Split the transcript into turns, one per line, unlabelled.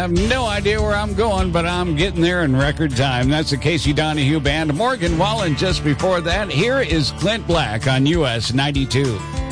have no idea where I'm going, but I'm getting there in record time. That's the Casey Donahue Band. Morgan Wallen just before that. Here is Clint Black on US 92.